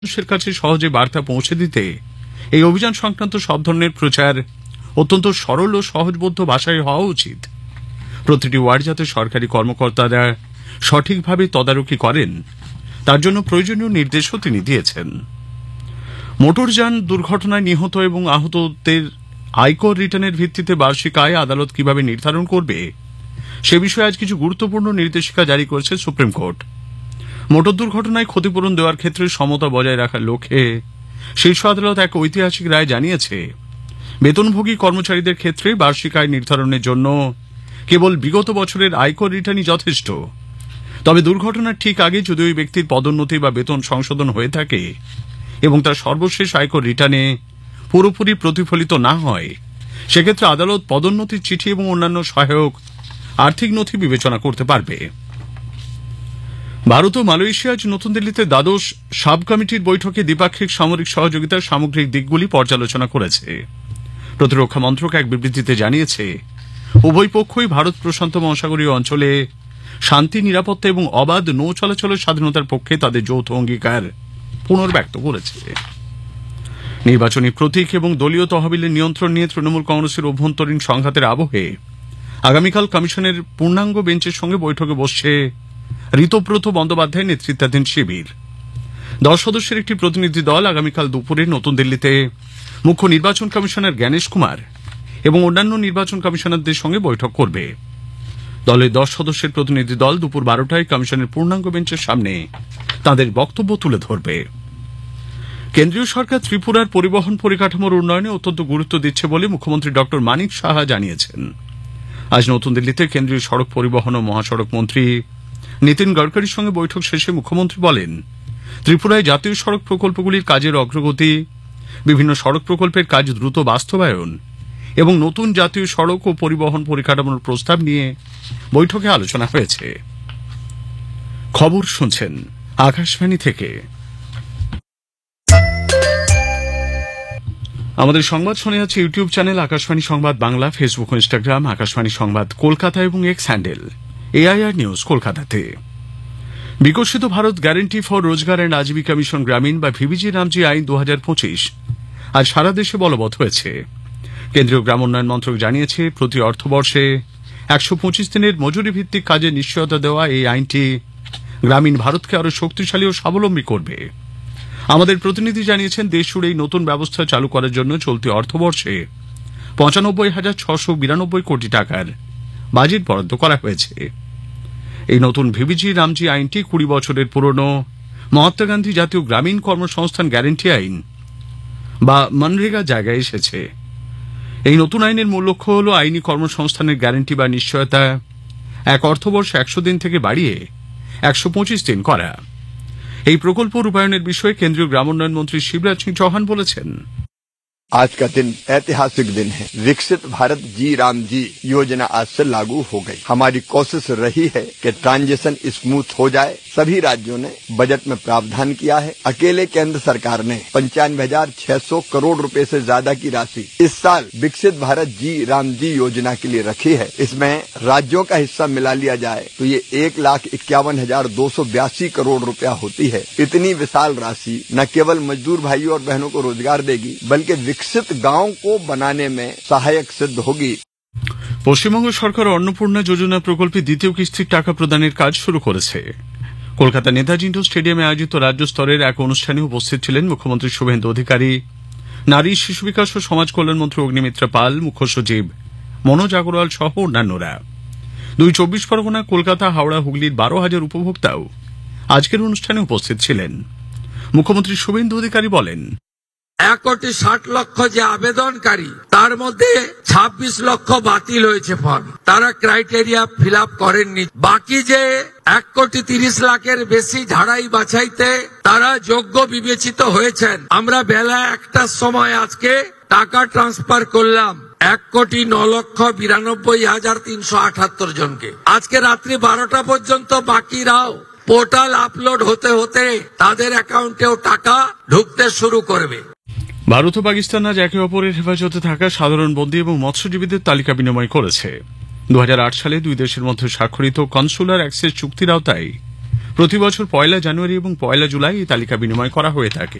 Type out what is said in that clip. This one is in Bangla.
মানুষের কাছে সহজে বার্তা পৌঁছে দিতে এই অভিযান সংক্রান্ত সব ধরনের প্রচার অত্যন্ত সরল ও সহজবোধ্য ভাষায় হওয়া উচিত। প্রতিটি ওয়ার্ড যাতে সরকারি কর্মকর্তারা সঠিকভাবে তদারকি করেন তার জন্য প্রয়োজনীয় নির্দেশও তিনি দিয়েছেন। মোটরযান দুর্ঘটনায় নিহত এবং আহতদের আয়কর রিটার্নের ভিত্তিতে বার্ষিক আয় আদালত কিভাবে নির্ধারণ করবে সে বিষয়ে আজ কিছু গুরুত্বপূর্ণ নির্দেশিকা জারি করেছে সুপ্রিম কোর্ট। মোটর দুর্ঘটনায় ক্ষতিপূরণ দেওয়ার ক্ষেত্রে সমতা বজায় রাখার লক্ষ্যে শীর্ষ আদালত এক ঐতিহাসিক রায় জানিয়েছে বেতনভোগী কর্মচারীদের ক্ষেত্রে বার্ষিক আয় নির্ধারণের জন্য কেবল বিগত বছরের আয়কর রিটার্নই যথেষ্ট। তবে দুর্ঘটনার ঠিক আগে যদি ওই ব্যক্তির পদোন্নতি বা বেতন সংশোধন হয়ে থাকে এবং তার সর্বশেষ আয়কর রিটার্নে পুরোপুরি প্রতিফলিত না হয় সেক্ষেত্রে আদালত পদোন্নতির চিঠি এবং অন্যান্য সহায়ক আর্থিক নথি বিবেচনা করতে পারবে। ভারত ও মালয়েশিয়া আজ নতুন দিল্লিতে দ্বাদশ সাব কমিটির বৈঠকে দ্বিপাক্ষিক সামরিক সহযোগিতার সামগ্রিক দিকগুলি পর্যালোচনা করেছে। প্রতিরক্ষা মন্ত্রক এক বিবৃতিতে জানিয়েছে উভয় পক্ষই ভারত প্রশান্ত মহাসাগরীয় অঞ্চলে শান্তি, নিরাপত্তা এবং অবাধ নৌ চলাচলের স্বাধীনতার পক্ষে তাদের যৌথ অঙ্গীকার পুনর্ব্যক্ত করেছে। নির্বাচনী প্রতীক এবং দলীয় তহবিলের নিয়ন্ত্রণ নিয়ে তৃণমূল কংগ্রেসের অভ্যন্তরীণ সংঘাতের আবহে আগামীকাল কমিশনের পূর্ণাঙ্গ বেঞ্চের সঙ্গে বৈঠকে বসছে ঋতব্রত বন্দ্যোপাধ্যায় নেতৃত্বাধীন শিবির। 10 সদস্যের একটি প্রতিনিধি দল আগামীকাল দুপুরে নতুন দিল্লিতে মুখ্য নির্বাচন কমিশনার জ্ঞানেশ কুমার এবং অন্যান্য নির্বাচন কমিশনারদের সঙ্গে বৈঠক করবে। দলের 10 সদস্যের প্রতিনিধি দল দুপুর 12টায় কমিশনের পূর্ণাঙ্গ বেঞ্চের সামনে তাদের বক্তব্য তুলে ধরবে। কেন্দ্রীয় সরকার ত্রিপুরার পরিবহন পরিকাঠামোর উন্নয়নে অত্যন্ত গুরুত্ব দিচ্ছে বলে মুখ্যমন্ত্রী ডক্টর মানিক সাহা জানিয়েছেন। আজ নতুন দিল্লিতে কেন্দ্রীয় সড়ক পরিবহন ও মহাসড়ক মন্ত্রী নীতিন গডকরির সঙ্গে বৈঠক শেষে মুখ্যমন্ত্রী বলেন ত্রিপুরায় জাতীয় সড়ক প্রকল্পগুলির কাজের অগ্রগতি, বিভিন্ন সড়ক প্রকল্পের কাজ দ্রুত বাস্তবায়ন এবং নতুন জাতীয় সড়ক ও পরিবহন পরিকাঠামোর প্রস্তাব নিয়ে বৈঠকে আলোচনা হয়েছে। খবর শুনছেন আকাশবাণী থেকে। আমাদের সংবাদ শোনা যাচ্ছে ইউটিউব চ্যানেল আকাশবাণী সংবাদ বাংলা, ফেসবুক ও ইনস্টাগ্রাম আকাশবাণী সংবাদ কলকাতা এবং এক্স হ্যান্ডেল এআইআর নিউজ কলকাতাতে। বিকশিত ভারত গ্যারান্টি ফর রোজগার অ্যান্ড আজীবিকা মিশন গ্রামীণ বা ভিবিজি রামজি আইন 2025 আজ সারা দেশে বলবৎ হয়েছে। কেন্দ্রীয় গ্রাম উন্নয়ন মন্ত্রক জানিয়েছে প্রতি অর্থবর্ষে 125 দিনের মজুরি ভিত্তিক কাজের নিশ্চয়তা দেওয়া এই আইনটি গ্রামীণ ভারতকে আরো শক্তিশালী ও স্বাবলম্বী করবে। আমাদের প্রতিনিধি জানিয়েছেন দেশ জুড়ে এই নতুন ব্যবস্থা চালু করার জন্য চলতি অর্থবর্ষে 95,692 কোটি টাকার বাজেট বরাদ্দ করা হয়েছে। এই নতুন ভিবিজি রামজি আইনটি 20 বছরের পুরনো মহাত্মা গান্ধী জাতীয় গ্রামীণ কর্মসংস্থান গ্যারান্টি আইন বা মনরেগা জায়গায় এসেছে। এই নতুন আইনের মূল লক্ষ্য হল আইনি কর্মসংস্থানের গ্যারান্টি বা নিশ্চয়তা এক অর্থবর্ষে 100 দিন থেকে বাড়িয়ে 125 দিন করা। এই প্রকল্প রূপায়ণের বিষয়ে কেন্দ্রীয় গ্রাম উন্নয়ন মন্ত্রী শিবরাজ সিং চৌহান বলেছেন, आज का दिन ऐतिहासिक दिन है। विकसित भारत जी राम जी योजना आज से लागू हो गई। हमारी कोशिश रही है कि ट्रांजिशन स्मूथ हो जाए। सभी राज्यों ने बजट में प्रावधान किया है। अकेले केंद्र सरकार ने 95,600 करोड़ रुपए से ज्यादा की राशि इस साल विकसित भारत जी राम जी योजना के लिए रखी है। इसमें राज्यों का हिस्सा मिला लिया जाए तो ये 1,51,282 करोड़ रुपया होती है। इतनी विशाल राशि न केवल मजदूर भाइयों और बहनों को रोजगार देगी बल्कि विकसित गांव को बनाने में सहायक सिद्ध होगी। পশ্চিমবঙ্গ সরকার অন্নপূর্ণা যোজনা প্রকল্পে দ্বিতীয় কিস্তির টাকা প্রদানের কাজ শুরু করেছে। কলকাতা নেতাজি ইন্ডোর স্টেডিয়ামে আয়োজিত রাজ্য স্তরের এক অনুষ্ঠানে উপস্থিত ছিলেন মুখ্যমন্ত্রী শুভেন্দু অধিকারী, নারী শিশু বিকাশ ও সমাজ কল্যাণ মন্ত্রী অগ্নিমিত্রা পাল, মুখ্য সচিব মনোজ আগরওয়াল সহ অন্যান্যরা। 24 পরগনা, কলকাতা, হাওড়া, হুগলির 12,000 উপভোক্তাও আজকের অনুষ্ঠানে উপস্থিত ছিলেন। মুখ্যমন্ত্রী শুভেন্দু অধিকারী বলেন, 1,60,00,000 যে আবেদনকারী তার মধ্যে 26 লক্ষ বাতিল হয়েছে ফর্ম, তারা ক্রাইটেরিয়া ফিল আপ করেননি। বাকি যে 1,30,00,000-এর বেশি ঝাড়াই বাছাইতে তারা যোগ্য বিবেচিত হয়েছেন। আমরা বেলা 1টার সময় আজকে টাকা ট্রান্সফার করলাম 1,09,92,378 জনকে। আজকে রাত্রি 12টা পর্যন্ত বাকিরাও পোর্টাল আপলোড হতে হতে তাদের অ্যাকাউন্টেও টাকা ঢুকতে শুরু করবে। ভারত ও পাকিস্তান আজ একে অপরের হেফাজতে থাকা সাধারণ বন্দী এবং মৎস্যজীবীদের তালিকা বিনিময় করেছে। 2008 সালে দুই দেশের মধ্যে স্বাক্ষরিত কনসুলার অ্যাক্সেস চুক্তির আওতায় প্রতি বছর 1 জানুয়ারি এবং 1 জুলাই এই তালিকা বিনিময় করা হয়ে থাকে।